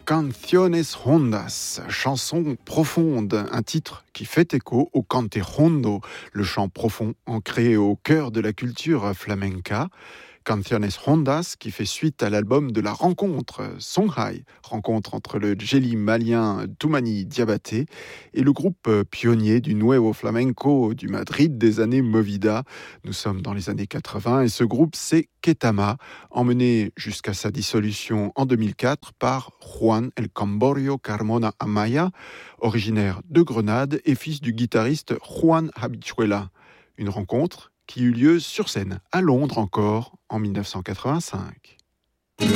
Canciones Hondas, chanson profonde, un titre qui fait écho au cante hondo, le chant profond ancré au cœur de la culture flamenca. Canciones Hondas qui fait suite à l'album de la rencontre, Songhai, rencontre entre le djeli malien Toumani Diabaté et le groupe pionnier du Nuevo Flamenco du Madrid des années Movida. Nous sommes dans les années 80 et ce groupe c'est Ketama, emmené jusqu'à sa dissolution en 2004 par Juan El Camborio Carmona Amaya, originaire de Grenade et fils du guitariste Juan Habichuela. Une rencontre qui eut lieu sur scène, à Londres encore, en 1985.